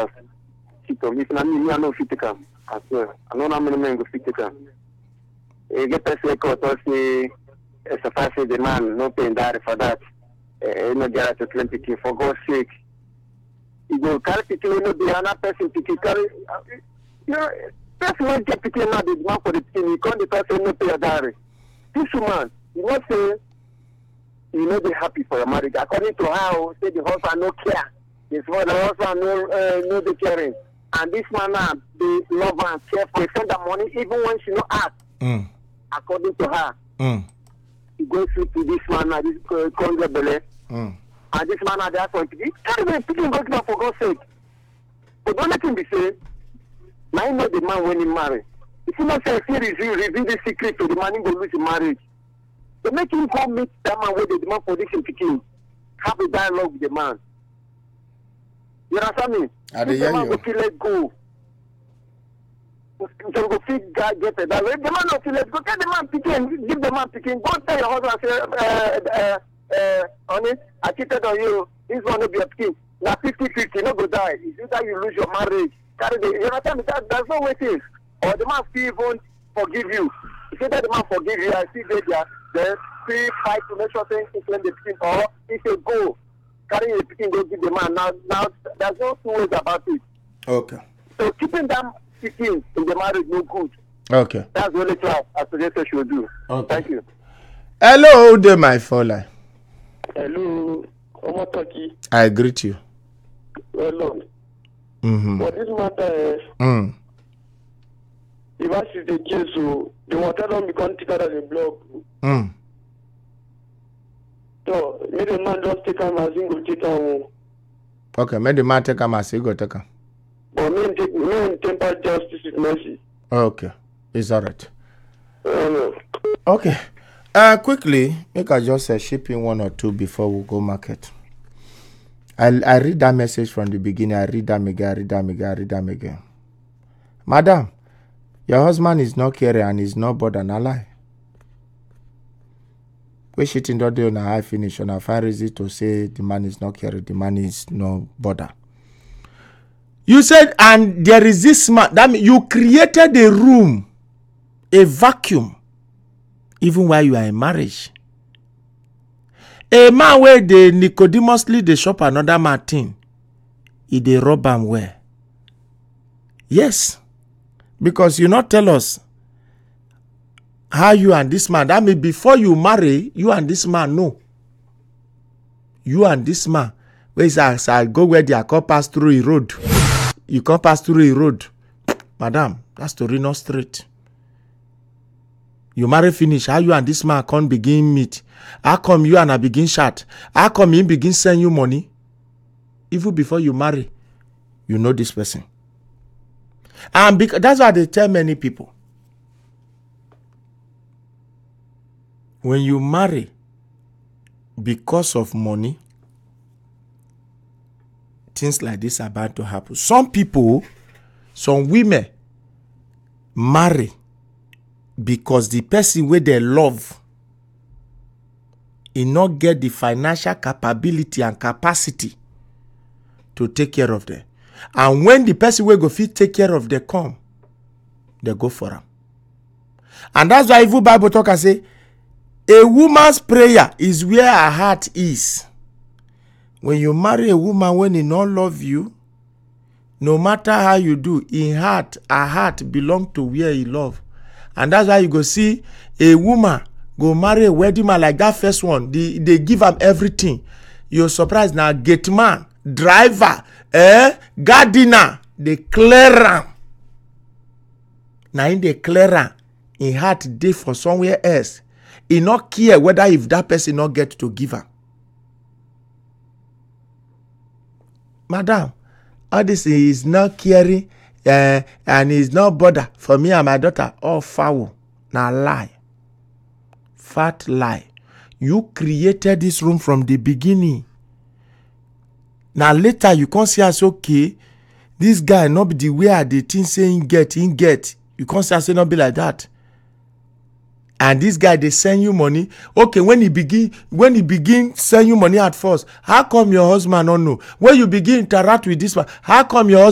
house. She told me, if I know if you take them. I swear. I know how many men go fit take them. You get a second or say, suffice the man, no paying that for that. No get to 20 for God's sake. You go carry people, no be another person to carry. You know, person not get people now, the man for the team. You can't the person no pay a diary. This woman, you not say, you know, be happy for your marriage. According to how say the husband no care. His the husband no the caring. And this man now, they love and care for, send the money even when she no ask. According to her. He goes through to this man now, this Congress. And this man now, they ask for it. Can't even picking God now for God's sake. But don't let him be saying, now you know the man when he marry. If you not say, he reveal the secret to the man, he will lose his marriage. So make him go meet that man where they demand for this in picking. Have a dialogue with the man. You understand me? If the man will feel let go. So go fit guy get it that way. The man not feel let go. Tell the man picking, give the man picking. Go tell your husband say, honey, I cheated on you. This one will be a picking. Now 50-50, no go die. It's either you lose your marriage. Carry the, you understand me? That's not what it is. Or the man still even forgive you. If you let the man forgive you, I see there, then still fight to make sure things claim the picking. Or if you go, carry the picking, go give the man. Now there's no two ways about it. Okay. So keeping them picking in the marriage no good. Okay. That's the only thing I suggest you should do. Okay. Thank you. Hello there, my father. Hello, Omotoki. I greet you. Well, Mm-hmm. for this matter, if I see the case, so the water don't become thicker than the block. So, make the man just take him as single take him. Okay, make the man take him as he go take him. But me temper justice with mercy. Okay, it's alright. Okay. Quickly, make I just ship in one or two before we go market. I read that message from the beginning. I read them again. Madam, your husband is not caring and is not bothered, and lie. We shitting don't do on a high finish on a fine reason to say the man is not caring, the man is no bother. You said, and there is this man, that means you created a room, a vacuum, even while you are in marriage. A man where they Nicodemously they shop another man thing, he they rob him where? Yes, because you not tell us how you and this man. That means before you marry, you and this man know. You and this man, where is I go where they are called pass through a road. You can't pass through a road, madam. That's story not straight. You marry finish, how you and this man can't begin meet? How come you and I begin chat? How come he begin send you money? Even before you marry, you know this person. And because that's why they tell many people. When you marry because of money, things like this are about to happen. Some people, some women marry because the person where they love he not get the financial capability and capacity to take care of them. And when the person will go fit take care of them come, they go for them. And that's why even Bible talk and say, a woman's prayer is where her heart is. When you marry a woman when he not love you, no matter how you do, her heart belong to where he love. And that's why you go see a woman go marry a wedding man like that first one. They give him everything. You're surprised now. Gate man, driver, gardener, they clear him. Now in the clear him, in heart day for somewhere else. He not care whether if that person not get to give her. Madam, all this is not caring and is not bother for me and my daughter. All foul. Now lie. Fat lie. You created this room from the beginning. Now later you can't say as okay, this guy not be the way the thing saying get. You can't say as not be like that. And this guy they send you money. Okay, when he begin send you money at first, how come your husband don't know? When you begin interact with this one, how come your husband